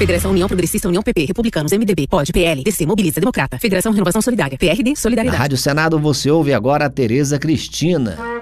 Federação União Progressista, União PP, Republicanos, MDB, POD, PL, DC, Mobiliza, Democrata, Federação Renovação Solidária, PRD, Na Solidariedade. Rádio Senado você ouve agora a Tereza Cristina.